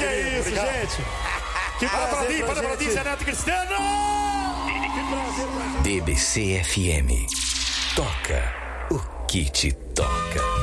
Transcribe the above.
é isso, gente? Que prazer pra ti, Zé Neto Cristiano! BBC FM. Toca o que te toca.